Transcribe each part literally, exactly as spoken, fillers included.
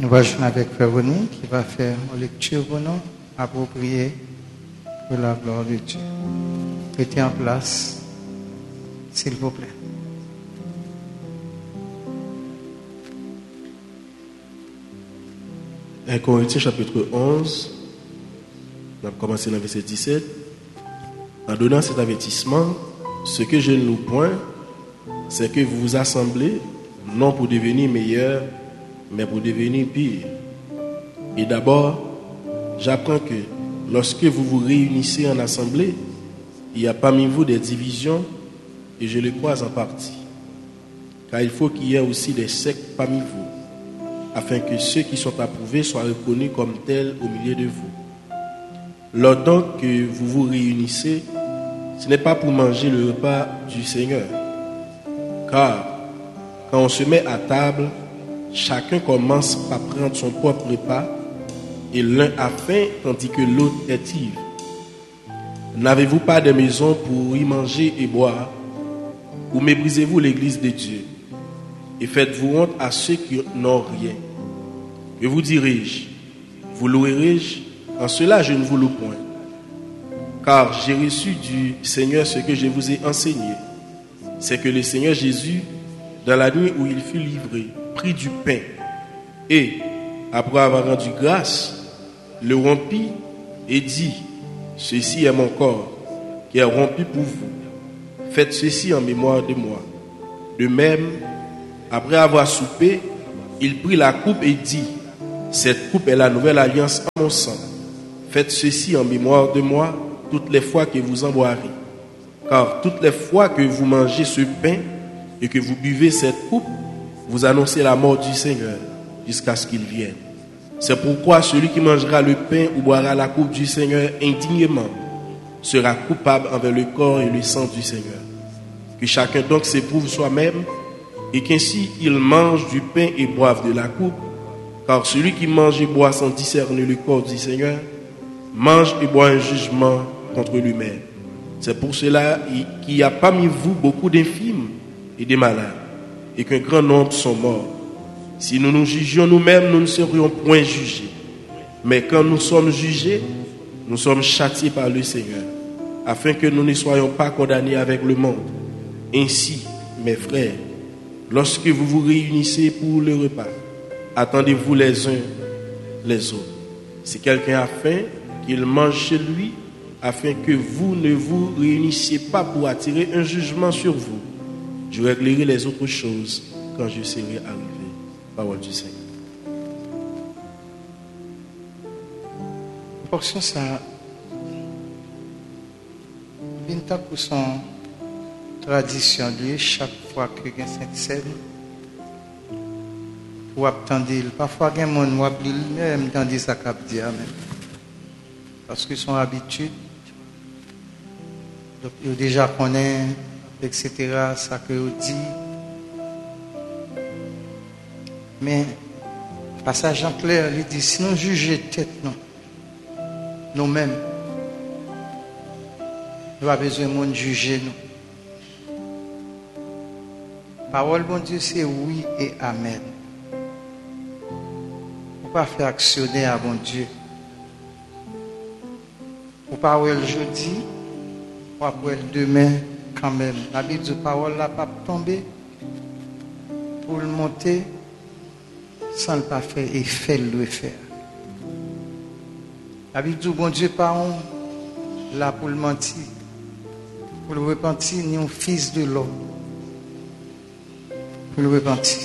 Nous allons jouer avec Véronique qui va faire une lecture pour nous, appropriée pour la gloire de Dieu. Mettez en place, s'il vous plaît. un Corinthiens chapitre onze, on va commencer dans le verset dix-sept. En donnant cet avertissement, ce que je ne loue point, c'est que vous vous assemblez, non pour devenir meilleurs, mais pour devenir pires. Et d'abord, j'apprends que lorsque vous vous réunissez en assemblée, il y a parmi vous des divisions, et je le crois en partie. Car il faut qu'il y ait aussi des sectes parmi vous, afin que ceux qui sont approuvés soient reconnus comme tels au milieu de vous. Lors donc que vous vous réunissez, ce n'est pas pour manger le repas du Seigneur. Car quand on se met à table, chacun commence par prendre son propre repas, et l'un a faim tandis que l'autre est ivre. N'avez-vous pas de maison pour y manger et boire? Ou méprisez-vous l'église de Dieu? Et faites-vous honte à ceux qui n'ont rien. Que vous dirai-je? Vous louerai-je? En cela, je ne vous loue point. Car j'ai reçu du Seigneur ce que je vous ai enseigné. C'est que le Seigneur Jésus, dans la nuit où il fut livré, prit du pain et, après avoir rendu grâce, le rompit et dit: ceci est mon corps qui est rompu pour vous. Faites ceci en mémoire de moi. De même, après avoir soupé, il prit la coupe et dit: cette coupe est la nouvelle alliance en mon sang. Faites ceci en mémoire de moi toutes les fois que vous en boirez. Car toutes les fois que vous mangez ce pain et que vous buvez cette coupe, vous annoncez la mort du Seigneur jusqu'à ce qu'il vienne. C'est pourquoi celui qui mangera le pain ou boira la coupe du Seigneur indignement sera coupable envers le corps et le sang du Seigneur. Que chacun donc s'éprouve soi-même, et qu'ainsi il mange du pain et boive de la coupe, car celui qui mange et boit sans discerner le corps du Seigneur mange et boit un jugement contre lui-même. C'est pour cela qu'il y a parmi vous beaucoup d'infirmes et des malades, et qu'un grand nombre sont morts. Si nous nous jugions nous-mêmes, nous ne serions point jugés. Mais quand nous sommes jugés, nous sommes châtiés par le Seigneur, afin que nous ne soyons pas condamnés avec le monde. Ainsi, mes frères, lorsque vous vous réunissez pour le repas, attendez-vous les uns les autres. Si quelqu'un a faim, qu'il mange chez lui, afin que vous ne vous réunissiez pas pour attirer un jugement sur vous. Je réglerai les autres choses quand je serai arrivé. Parole du Seigneur. Pour ça, ça vient pour son tradition de chaque fois que il y a cette scène, ou attendre. Parfois, il y a des gens qui appellent même dans des acabdia même. Parce qu'ils sont habitués. Donc, ils déjà connaissent, et cetera, ça que vous dit. Mais, passage en clair, il dit, si nous jugeons tête, non, nous-mêmes, nous avons besoin de monde juger nous. Parole, bon Dieu, c'est oui et amen. On ne peut pas faire actionner à bon Dieu. On ne peut pas le jeudi, on va le demain quand même. La Bible de parole n'a pas tombé pour le monter sans le pas faire et faire le faire. La Bible dit bon Dieu pas on là pour le mentir, pour le repentir ni un fils de l'homme. Pour le repentir.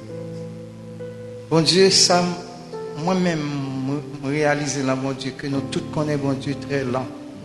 Bon Dieu, ça moi-même réaliser là bon Dieu que nous tous connaissons bon Dieu très lent.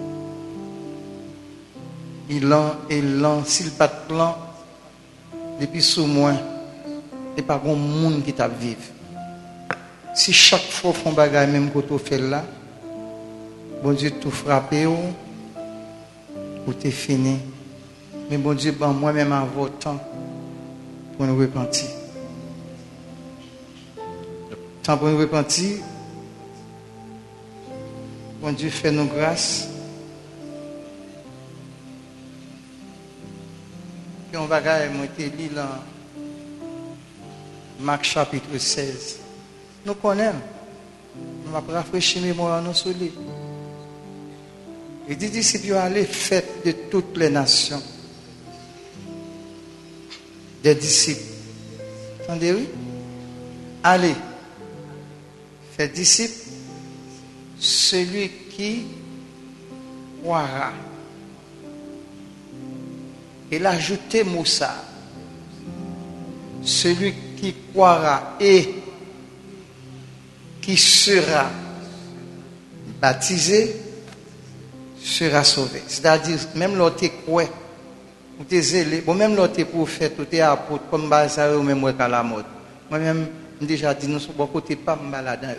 Il lent et lent, s'il pas de plan, depuis sous moi, et pas bon monde qui t'a vivre. Si chaque fois font bagaille même que tu fais là, bon Dieu tout frappé ou ou t'es fini. Mais bon Dieu ben moi-même à votre temps pour nous repentir. Temps pour nous repentir. Bon Dieu fait nous grâce. Puis on va moi te lire dans Marc chapitre seize. nous connaissons. On va rafraîchir mémoire nous sur lui. Il dit disciples aller faites de toutes les nations. Des disciples. Entendez oui? Allez, faites disciples celui qui croira. Il a ajouté Moussa. Celui qui croira et qui sera baptisé sera sauvé. C'est-à-dire, même l'autre croit, ou t'es zélé, bon, même l'autre prophète, ou t'es apôtre, comme ça, ou même moi, qu'à la mode. Moi-même, déjà dit, nous sommes beaucoup de pas malades.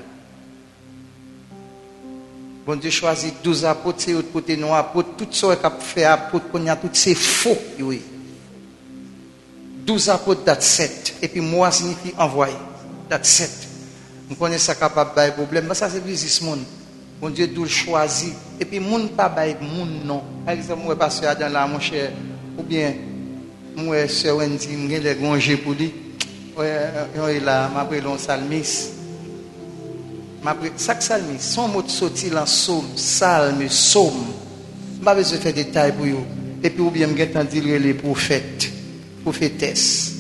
Bon Dieu choisit douze apôtres, c'est autre côté non apôtres, tout ça qu'a fait apôtre, qu'on y a tout, c'est faux, oui. douze apôtres, that's sept. Et puis moi signifie envoyé, that's sept. Nous connaissons ça capable de problème, mais ça c'est business monde. Bon Dieu doit choisir. Et puis monde pas bail monde non. Par exemple, moi pasteur dans là mon cher ou bien moi sœur Wendy, m'gè les gonger pour lui. Ouais, là m'a pris long salmis. M'a pris chaque salmis, son mot de sorti dans psaume, salme, psaume. M'a besoin faire détail pour vous. Et puis ou bien m'gè tant dire les prophètes, prophétesses.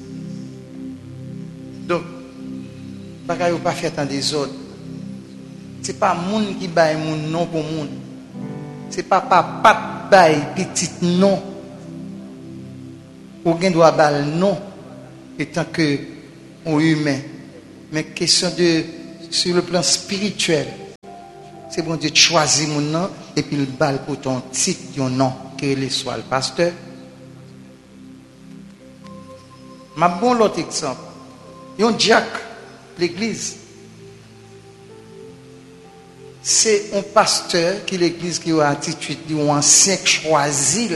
Donc bagay ou pas fait tant des autres. C'est pas moun qui baille moun non pour moun. C'est pas papa baille petit non. Ou gen doit bal non étant que on humain. Mais question de sur le plan spirituel. C'est bon Dieu choisit mon nom et puis le bal pour ton titre ton nom que soit le pasteur. Ma bon l'autre exemple. Yon Jack l'église. C'est un pasteur qui l'église qui a attitude d'un ancien choisi.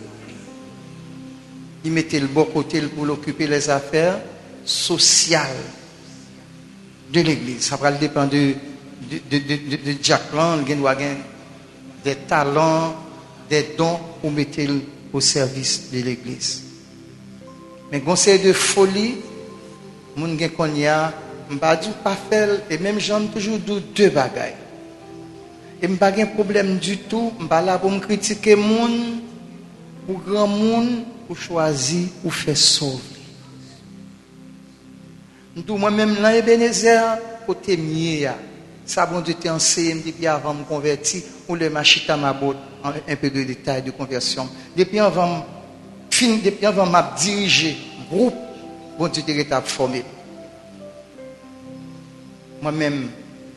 Il mettait le bon côté pour l'occuper les affaires sociales de l'église. Ça va dépendre de, de, de, de, de Jack Lang, des talents, des dons pour mettre au service de l'église. Mais conseil de folie, moun gen kon ya, m'pa di pas faire et même j'aime toujours deux bagailles. Et m'pa gen problème du tout, m'pa là pour me critiquer moun ou grand moun ou choisir ou faire sauver. M'tou moi même là Ebenezer côté mieux ya. Ça bon Dieu t'ai enseigné depuis avant me convertir ou le machita ma botte un peu de détail de conversion. Depuis avant fin depuis avant m'a diriger groupe bon Dieu t'a formé. Moi-même,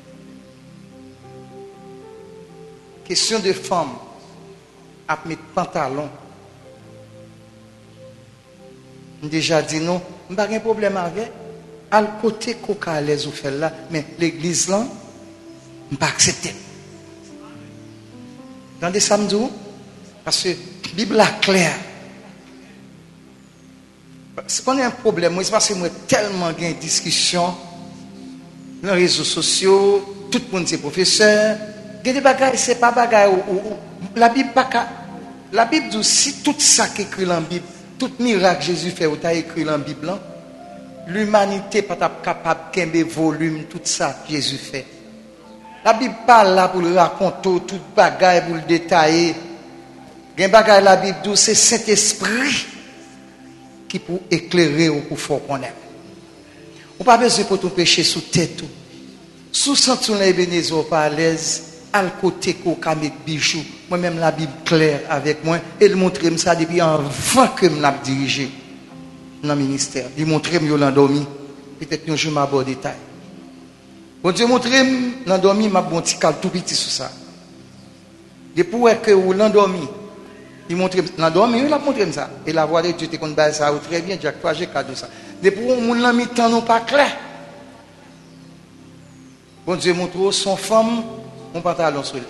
question de femme, à mettre pantalon. Déjà dit non, je n'ai pas de problème avec. À côté coca à l'aise ou fait là, mais l'église là, je n'ai pas accepté. Dans des samedis, parce que la Bible est claire. Si on a un problème, c'est parce que moi tellement de discussions dans les réseaux sociaux, tout le monde est professeur. Il y a des bagages, c'est pas bagages. La Bible pas la Bible dit si tout ça qui est écrit dans la Bible, tout miracle que Jésus fait, ou t'as écrit dans la Bible, l'humanité n'est pas capable de qu'un volume, tout ça que Jésus fait. La Bible parle là pour le raconter, tout bagages pour le détailler. Il y a des bagages, la Bible dit c'est Saint-Esprit qui peut éclairer ou pour faire connaître. On pas besoin pour tout pécher sous tête. Sous sentir les Ebenezer pas à l'aise, à côté qu'on a mis bijoux. Moi-même la Bible claire avec moi. Et il montre ça depuis avant que je m'ai dirigé dans le ministère. Il montre que je l'ai endormi. Peut-être que je m'aborde détail. Bon Dieu montre que je l'ai endormi, je m'ai un petit cal tout petit sur ça. Depuis que je l'ai endormi, il montre que je l'ai endormi, il a montré ça. Et la voix de Dieu, tu connais ça très bien, Jack, toi j'ai cadeau ça. Depuis que mon ami temps non pas clair. Bon Dieu montre son femme, mon pantalon sur lui.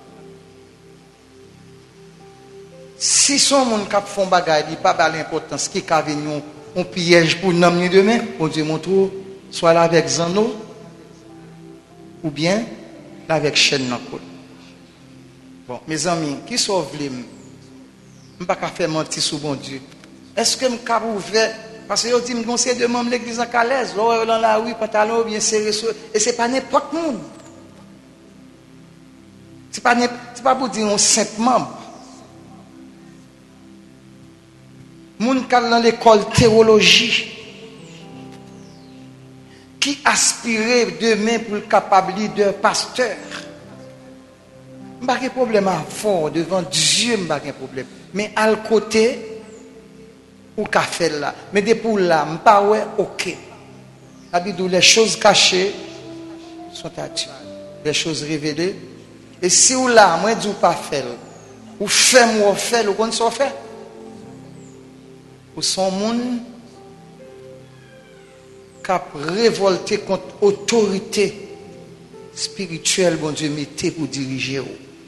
Si son monde cap font bagaille, il pas pas l'importance qui ka venir un piège pour nous demain, bon Dieu montre soit là avec Zano ou bien là avec chaîne dans col. Bon, mes amis, qui sauve les me pas faire mentir sur bon Dieu. Est-ce que me cap ouvert Parce que je dis, je conseille de membres de l'église en Calais, dans la rue, pantalon bien serré, et ce n'est pas n'importe qui. Ce n'est pas, pas pour dire un simple membre. Moun qui dans l'école théologie, qui aspirait demain pour le capable leader, pasteur. Je n'ai pas de problème à fond devant Dieu, je n'ai pas de problème. Mais à le côté, ou qu'a fait là. Mais depuis là, je ne pas ouais, ok. Les choses cachées sont à Dieu. Les choses révélées. Et si ou là, moi, je ne pas faire, ou fait, ou fait, ou qu'on s'en fait. Ou son monde qui a révolté contre l'autorité spirituelle, bon Dieu, mettez pour diriger.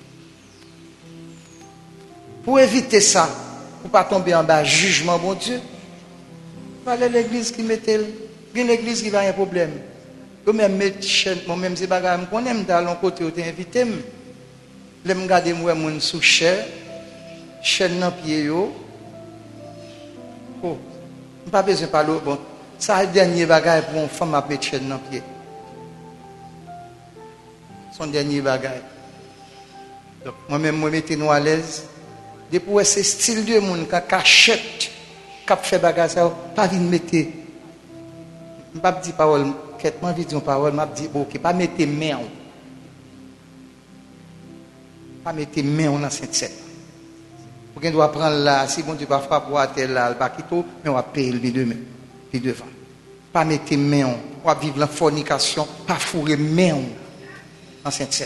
Pour éviter ça, pour ne pas tomber en bas jugement, bon Dieu, voilà l'église qui mettait, bien l'église qui va un problème. Je même mettre chaîne, moi même si bagarre, je connais dans l'autre côté, où tu invité, je me garde moi mon sous chair, chaîne dans pied yo. Oh, pas besoin de parler. Bon, ça, le dernier bagage pour une femme à mettre chaîne dans le pied. Son dernier bagage. Donc, moi-même, je me mets nous à l'aise. Depuis ce style de monde qui cachette, qui fait bagage, ça, pas de mettre. Je ne pas dire parole, quête-moi, je dis parole, je dis, ok, pas mettre main. Pas mettre main dans Sainte-Sept. On doit prendre là, si bon Dieu va frapper à tel là, pas quitter, mais on va payer le demain, puis devant. Pas mettre main, on va vivre la fornication, pas fourrer main en Sainte-Sept.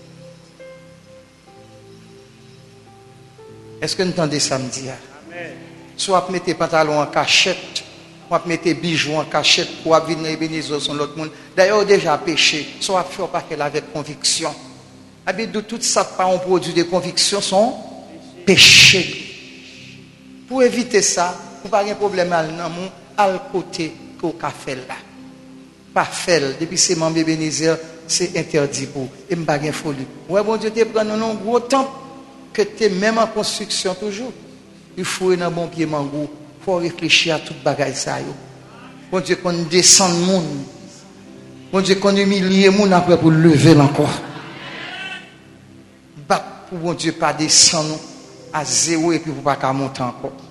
Est-ce que nous entendez samedi? Amen. Soit mettre pantalon en cachette, soit mettre bijoux en cachette pour venir bénir sur l'autre monde. D'ailleurs, déjà péché, soit faire pas qu'elle avec conviction. De tout ça, pas un produit de conviction sont péché. Pour éviter ça, pour pas avoir un problème à l'amour, à le côté qu'on a fait là. Pas fait. Depuis ces membres Ebenezer, c'est interdit pour. Et je ne pas de folie. Ouais, bon Dieu, tu prends un gros temps que tu es même en construction toujours. Il faut un bon pied mangou. Il faut réfléchir à toute bagaille ça. Bon Dieu, qu'on descend le monde. Bon Dieu, qu'on humilie le monde après pour lever encore. Bat pour bon Dieu, pas descendre à zéro et puis pour pas qu'à monter encore.